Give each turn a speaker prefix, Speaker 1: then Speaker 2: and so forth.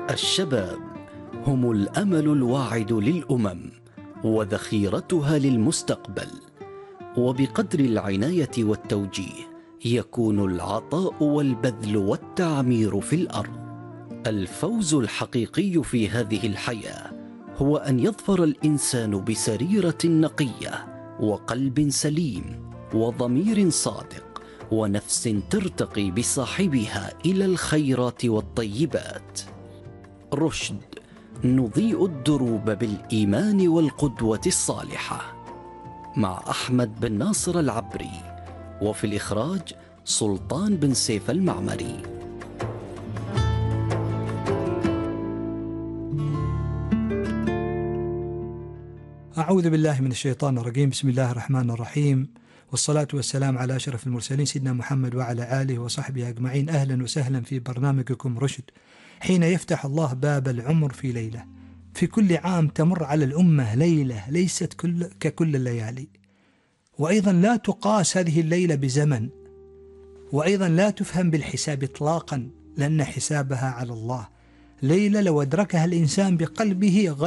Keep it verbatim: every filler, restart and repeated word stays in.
Speaker 1: الشباب هم الأمل الواعد للأمم وذخيرتها للمستقبل، وبقدر العناية والتوجيه يكون العطاء والبذل والتعمير في الأرض. الفوز الحقيقي في هذه الحياة هو أن يظفر الإنسان بسريرة نقية وقلب سليم وضمير صادق ونفس ترتقي بصاحبها إلى الخيرات والطيبات. رشد، نضيء الدروب بالإيمان والقدوة الصالحة، مع أحمد بن ناصر العبري، وفي الإخراج سلطان بن سيف المعمري.
Speaker 2: أعوذ بالله من الشيطان الرجيم. بسم الله الرحمن الرحيم، والصلاة والسلام على أشرف المرسلين سيدنا محمد وعلى آله وصحبه أجمعين. أهلا وسهلا في برنامجكم رشد. حين يفتح الله باب العمر في ليلة، في كل عام تمر على الأمة ليلة ليست كل ككل الليالي، وأيضا لا تقاس هذه الليلة بزمن، وأيضا لا تفهم بالحساب إطلاقا، لأن حسابها على الله. ليلة لو أدركها الإنسان بقلبه